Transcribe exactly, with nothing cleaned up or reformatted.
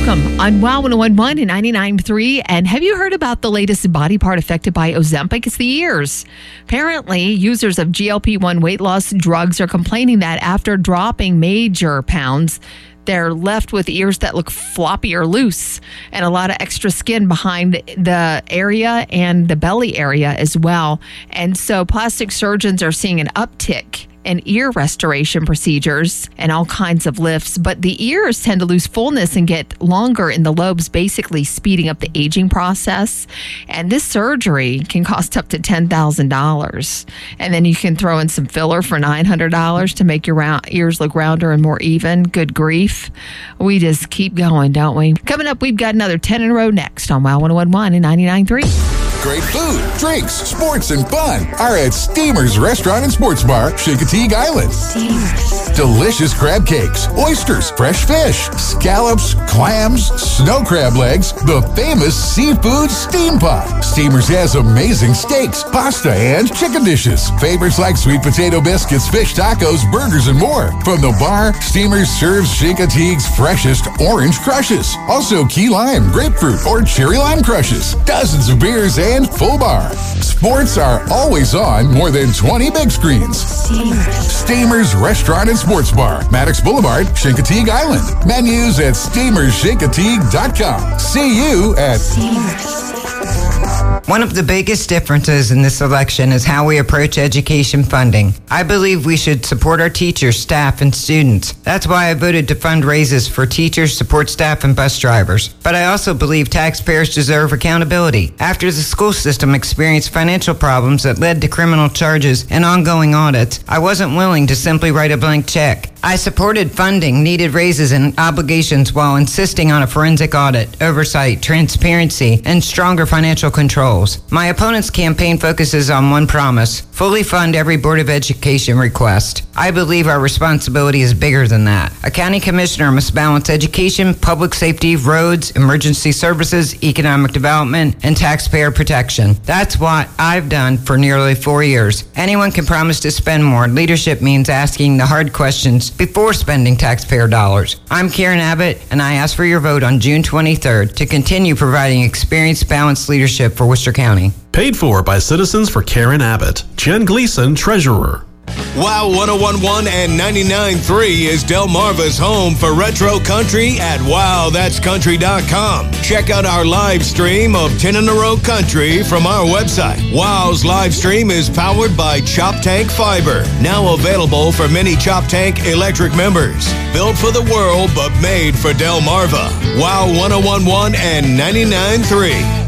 Welcome on Wow one oh one point one and ninety-nine point three. And have you heard about the latest body part affected by Ozempic? It's the ears. Apparently, users of G L P one weight loss drugs are complaining that after dropping major pounds, they're left with ears that look floppy or loose and a lot of extra skin behind the area and the belly area as well. And so plastic surgeons are seeing an uptick and ear restoration procedures and all kinds of lifts, but the ears tend to lose fullness and get longer in the lobes, basically speeding up the aging process. And this surgery can cost up to ten thousand dollars. And then you can throw in some filler for nine hundred dollars to make your round, ears look rounder and more even. Good grief. We just keep going, don't we? Coming up, we've got another ten in a row next on Wow one oh one point one and ninety-nine point three. Great food, drinks, sports, and fun are at Steamer's Restaurant and Sports Bar, Chincoteague Island. Steamer's. Delicious crab cakes, oysters, fresh fish, scallops, clams, snow crab legs, the famous seafood steam pot. Steamer's has amazing steaks, pasta, and chicken dishes. Favorites like sweet potato biscuits, fish tacos, burgers, and more. From the bar, Steamer's serves Chincoteague's freshest orange crushes. Also key lime, grapefruit, or cherry lime crushes. Dozens of beers and and full bar. Sports are always on more than twenty big screens. Steamers. Steamers Restaurant and Sports Bar, Maddox Boulevard, Chincoteague Island. Menus at steamers chincoteague dot com. See you at Steamers. One of the biggest differences in this election is how we approach education funding. I believe we should support our teachers, staff, and students. That's why I voted to fund raises for teachers, support staff, and bus drivers. But I also believe taxpayers deserve accountability. After the school system experienced financial problems that led to criminal charges and ongoing audits, I wasn't willing to simply write a blank check. I supported funding needed raises and obligations while insisting on a forensic audit, oversight, transparency, and stronger financial controls. My opponent's campaign focuses on one promise: fully fund every Board of Education request. I believe our responsibility is bigger than that. A county commissioner must balance education, public safety, roads, emergency services, economic development, and taxpayer protection. That's what I've done for nearly four years. Anyone can promise to spend more. Leadership means asking the hard questions before spending taxpayer dollars. I'm Karen Abbott, and I ask for your vote on June twenty-third to continue providing experienced, balanced leadership for Worcester County. Paid for by Citizens for Karen Abbott. Jen Gleason, Treasurer. Wow one oh one point one and ninety-nine point three is Delmarva's home for retro country at wow that's country dot com. Check out our live stream of ten in a row country from our website. Wow's live stream is powered by Chop Tank Fiber, now available for many Chop Tank electric members. Built for the world, but made for Delmarva. Wow one oh one point one and ninety-nine point three.